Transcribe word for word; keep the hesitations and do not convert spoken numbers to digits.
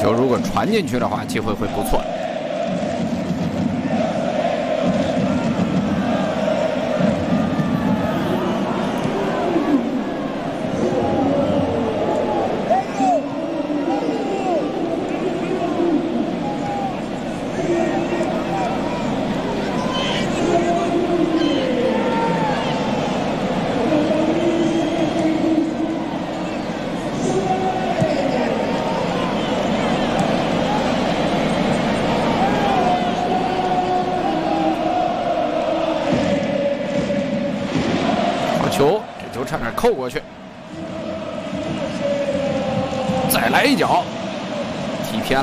球如果传进去的话，机会会不错。球，这球差点扣过去，再来一脚，踢偏了。